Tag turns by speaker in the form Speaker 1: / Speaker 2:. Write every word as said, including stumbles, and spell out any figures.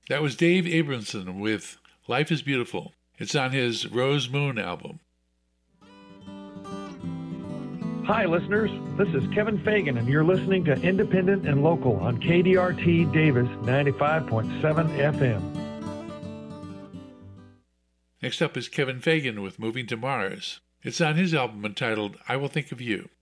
Speaker 1: That was Dave Abramson with Life is Beautiful. It's on his Rose Moon album.
Speaker 2: Hi, listeners. This is Kevin Fagan, and you're listening to Independent and Local on K D R T Davis ninety-five point seven F M.
Speaker 1: Next up is Kevin Fagan with Moving to Mars. It's on his album entitled I Will Think of You.